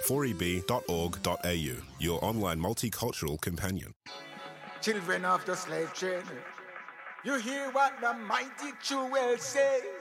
4eb.org.au, your online multicultural companion. Children of the slave trade, you hear what the mighty Jewel say.